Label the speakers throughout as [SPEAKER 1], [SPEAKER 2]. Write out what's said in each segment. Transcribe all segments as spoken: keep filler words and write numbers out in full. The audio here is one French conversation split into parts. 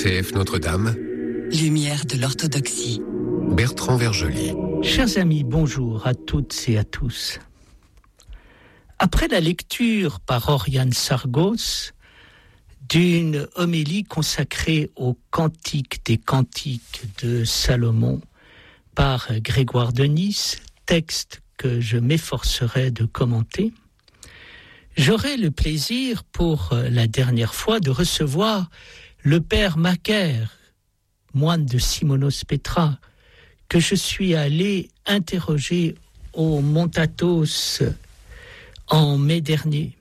[SPEAKER 1] C F Notre-Dame.
[SPEAKER 2] Lumière de l'orthodoxie.
[SPEAKER 1] Bertrand Vergely.
[SPEAKER 3] Chers amis, bonjour à toutes et à tous. Après la lecture par Oriane Sargos d'une homélie consacrée au Cantique des Cantiques de Salomon par Grégoire de Nice, texte que je m'efforcerai de commenter, j'aurai le plaisir pour la dernière fois de recevoir le père Macaire, moine de Simonos Petra, que je suis allé interroger au Montatos en mai dernier.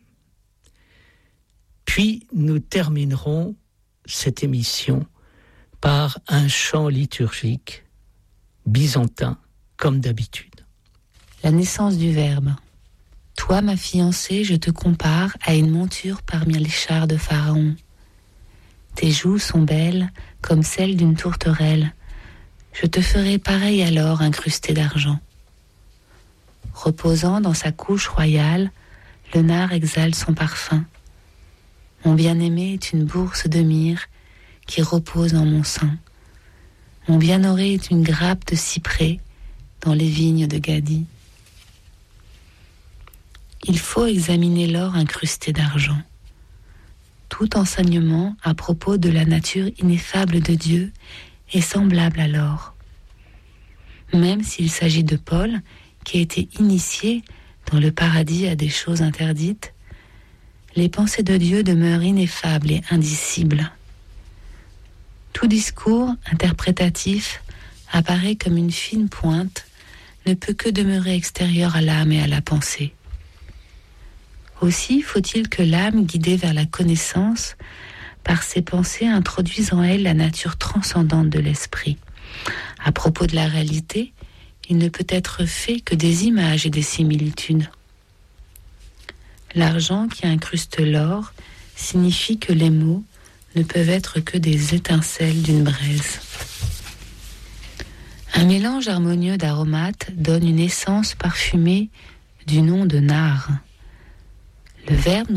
[SPEAKER 3] Puis nous terminerons cette émission par un chant liturgique byzantin, comme d'habitude.
[SPEAKER 4] La naissance du Verbe. Toi, ma fiancée, je te compare à une monture parmi les chars de Pharaon. Tes joues sont belles comme celles d'une tourterelle. Je te ferai pareil alors incrusté d'argent. Reposant dans sa couche royale, le nard exhale son parfum. Mon bien-aimé est une bourse de myrrhe qui repose dans mon sein. Mon bien-auré est une grappe de cyprès dans les vignes de Gadi. Il faut examiner l'or incrusté d'argent. Tout enseignement à propos de la nature ineffable de Dieu est semblable à l'or. Même s'il s'agit de Paul, qui a été initié dans le paradis à des choses interdites, les pensées de Dieu demeurent ineffables et indicibles. Tout discours interprétatif apparaît comme une fine pointe, ne peut que demeurer extérieur à l'âme et à la pensée. Aussi faut-il que l'âme, guidée vers la connaissance, par ses pensées introduise en elle la nature transcendante de l'esprit. À propos de la réalité, il ne peut être fait que des images et des similitudes. L'argent qui incruste l'or signifie que les mots ne peuvent être que des étincelles d'une braise. Un mélange harmonieux d'aromates donne une essence parfumée du nom de nard. Le verbe